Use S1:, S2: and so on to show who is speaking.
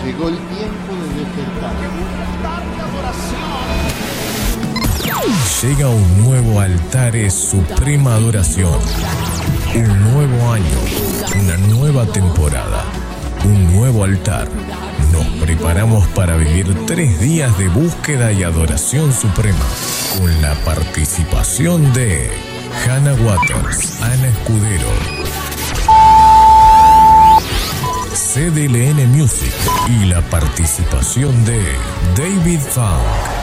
S1: Llegó el tiempo de despertar.
S2: Llega un nuevo Altares Suprema Adoración. Un nuevo año, una nueva temporada, un nuevo altar. Nos preparamos para vivir 3 días de búsqueda y adoración suprema, con la participación de Hannah Waters, Ana Escudero, CDLN Music y la participación de David Funk.